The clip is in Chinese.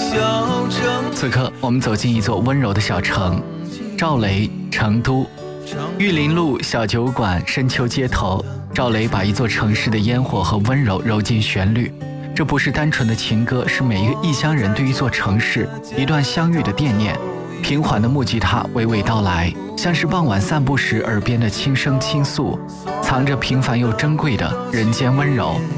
此刻我们走进一座温柔的小城，赵雷，成都。玉林路小酒馆，深秋街头，赵雷把一座城市的烟火和温柔揉进旋律。这不是单纯的情歌，是每一个异乡人对一座城市一段相遇的惦念。平缓的木吉他娓娓道来，像是傍晚散步时耳边的轻声倾诉，藏着平凡又珍贵的人间温柔。